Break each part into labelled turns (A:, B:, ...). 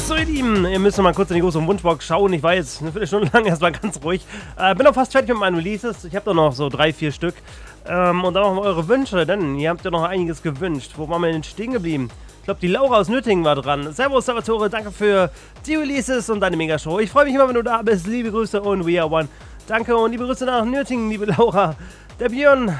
A: So, ihr Lieben, ihr müsst noch mal kurz in die große Wunschbox schauen. Ich weiß, eine Viertelstunde lang erstmal ganz ruhig. Bin auch fast fertig mit meinen Releases. Ich habe doch noch so 3-4 Stück. Und dann noch eure Wünsche, denn ihr habt ja noch einiges gewünscht. Wo waren wir denn stehen geblieben? Ich glaube, die Laura aus Nürtingen war dran. Servus, Salvatore, danke für die Releases und deine Megashow. Ich freue mich immer, wenn du da bist. Liebe Grüße und We Are One. Danke und liebe Grüße nach Nürtingen, liebe Laura. Der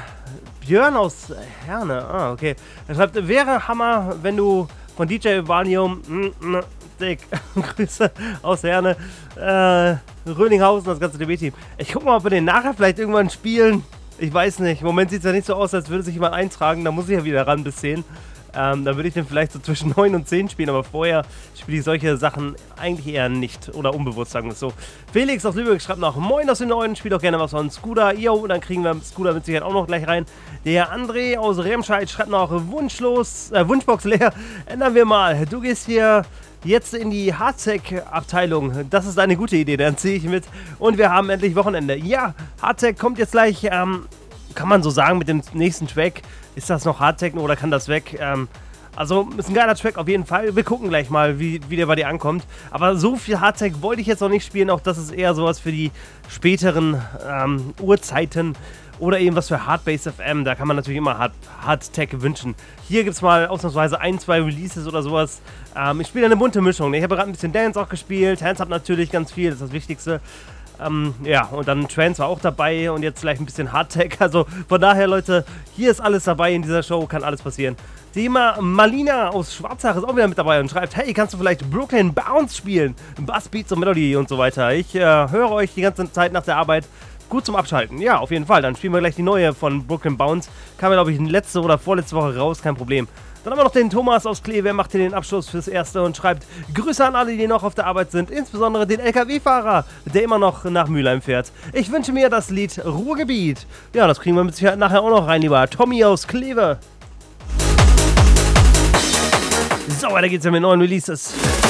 A: Björn aus Herne. Ah, okay. Er schreibt, wäre Hammer, wenn du von DJ Valium, dick, Grüße aus Herne, Röninghausen, das ganze DB-Team. Ich guck mal, ob wir den nachher vielleicht irgendwann spielen. Ich weiß nicht. Im Moment sieht es ja nicht so aus, als würde sich jemand eintragen. Da muss ich ja wieder ran bis 10. Da würde ich den vielleicht so zwischen 9 und 10 spielen, aber vorher spiele ich solche Sachen eigentlich eher nicht. Oder unbewusst, sagen wir es so. Felix aus Lübeck schreibt noch Moin aus dem Neuen, spielt auch gerne was von Scooter. Jo, dann kriegen wir Scooter mit Sicherheit auch noch gleich rein. Der André aus Remscheid schreibt noch Wunschbox leer. Ändern wir mal. Du gehst hier jetzt in die Hardtech-Abteilung. Das ist eine gute Idee, dann ziehe ich mit. Und wir haben endlich Wochenende. Ja, Hardtech kommt jetzt gleich, kann man so sagen, mit dem nächsten Track. Ist das noch Hardtechno oder kann das weg? Also ist ein geiler Track auf jeden Fall. Wir gucken gleich mal, wie der bei dir ankommt. Aber so viel Hardtech wollte ich jetzt noch nicht spielen. Auch das ist eher sowas für die späteren Uhrzeiten. Oder eben was für Hardbase FM. Da kann man natürlich immer Hardtech wünschen. Hier gibt es mal ausnahmsweise 1-2 Releases oder sowas. Ich spiele eine bunte Mischung. Ich habe gerade ein bisschen Dance auch gespielt. Dance hat natürlich ganz viel, das ist das Wichtigste. Ja, und dann Trance war auch dabei und jetzt vielleicht ein bisschen Hardtech. Also von daher, Leute, hier ist alles dabei in dieser Show, kann alles passieren. Thema Malina aus Schwarzach ist auch wieder mit dabei und schreibt, hey, kannst du vielleicht Brooklyn Bounce spielen? Bass, Beats und Melody und so weiter. Ich höre euch die ganze Zeit nach der Arbeit. Gut zum Abschalten. Ja, auf jeden Fall. Dann spielen wir gleich die neue von Brooklyn Bounce. Kam ja, glaube ich, letzte oder vorletzte Woche raus, kein Problem. Dann haben wir noch den Thomas aus Kleve, macht hier den Abschluss fürs Erste und schreibt Grüße an alle, die noch auf der Arbeit sind, insbesondere den LKW-Fahrer, der immer noch nach Mülheim fährt. Ich wünsche mir das Lied Ruhrgebiet. Ja, das kriegen wir mit Sicherheit nachher auch noch rein, lieber Tommy aus Kleve. So, weiter geht's ja mit neuen Releases.